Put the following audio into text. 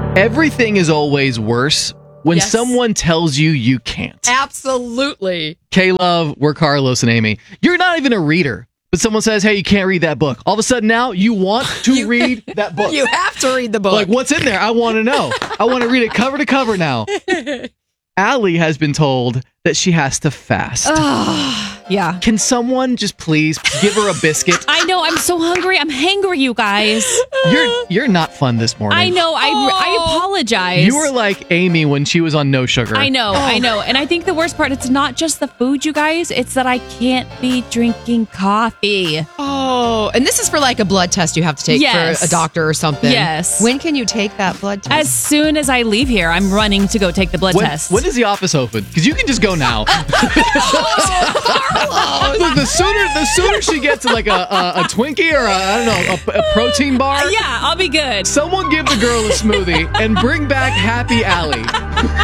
Everything is always worse when Yes. someone tells you you can't. Absolutely. K-Love, we're Carlos and Amy. You're not even a reader, but someone says, hey, you can't read that book. All of a sudden now you want to read that book. You have to read the book. Like, what's in there? I want to know. I want to read it cover to cover now. Allie has been told that she has to fast. Yeah. Can someone just please give her a biscuit? I know. I'm so hungry. I'm hangry, you guys. You're not fun this morning. I know. I apologize. You were like Amy when she was on No Sugar. I know. And I think the worst part, it's not just the food, you guys. It's that I can't be drinking coffee. Oh, and this is for like a blood test you have to take Yes. for a doctor or something. Yes. When can you take that blood test? As soon as I leave here, I'm running to go take the blood test. When is the office open? Because you can just go now. Look, the sooner she gets like a Twinkie or a protein bar. Yeah, I'll be good. Someone give the girl a smoothie and bring back Happy Allie.